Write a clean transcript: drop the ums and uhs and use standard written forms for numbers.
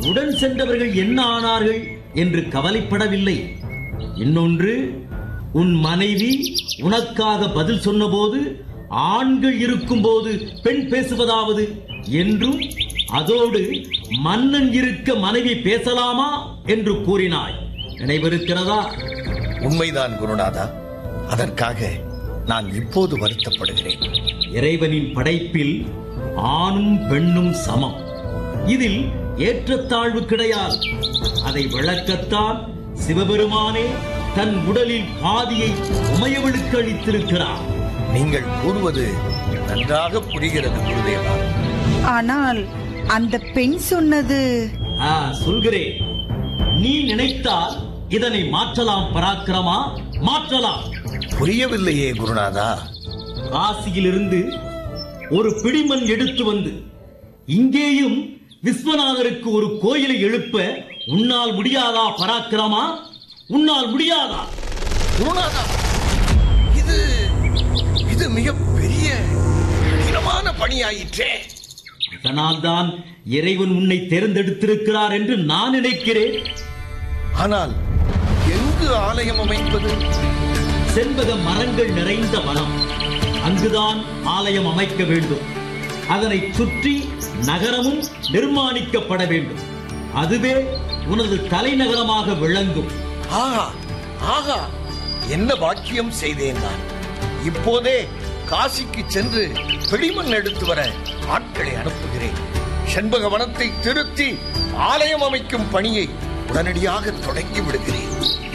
உடன் சென்றவர்கள் என்ன ஆனார்கள் என்று கவலைப்படவில்லை. இன்னொன்று, உன் மனைவி உனக்காக பதில் சொன்னபோது ஆண்கள் இருக்கும் போது பெண் பேசுவதாவது என்றும், அதோடு மன்னன் இருக்க மனைவி பேசலாமா என்று கூறினாய். நினைவிருக்கிறதா? உண்மைதான் குருநாதா. அதற்காக நான் இப்போது வருத்தப்படுகிறேன். இறைவனின் படைப்பில் ஆணும் பெண்ணும் சமம். இதில் ஏற்றத்தாழ்வு கிடையாது. அதை விளக்கத்தான் சிவபெருமானே தன் உடலில் பாதியை உமையவளுக்கு அளித்திருக்கிறார். நீங்கள் கூறுவது நன்றாக புரிகிறது குருதேவா. ஆனால் அந்த பெண் சொன்னது... சொல்கிறேன். நீ நினைத்தால் இதனை மாற்றலாம் பராக்கிரமா, மாற்றலாம். புரியவில்லையே குருநாதா. காசியிலிருந்து ஒரு பிடிமண் எடுத்து வந்து இங்கேயும் விஸ்வநாதருக்கு ஒரு கோயிலை எழுப்ப உன்னால் முடியாதா பராக்கிரமா? உன்னால் முடியாதா? குருநாதா, இது மிக பெரிய கடினமான பணியாயிற்றே. அதனால்தான் இறைவன் உன்னை தேர்ந்தெடுத்திருக்கிறார் என்று நான் நினைக்கிறேன். ஆனால் எங்கு ஆலயம் அமைப்பது? செண்பக மரங்கள் நிறைந்த வனம், அங்குதான் ஆலயம் அமைக்க வேண்டும். அதனை சுற்றி நகரமும் நிர்மாணிக்கப்பட வேண்டும். அதுவே உனது தலைநகரமாக விளங்கும். ஆஹா ஆஹா, என்ன பாக்கியம் செய்தேன் நான். இப்போதே காசிக்கு சென்று பிடிமண் எடுத்து வர ஆட்களை அனுப்புகிறேன். செண்பக வனத்தை திருத்தி ஆலயம் அமைக்கும் பணியை உடனடியாக தொடங்கி விடுகிறேன்.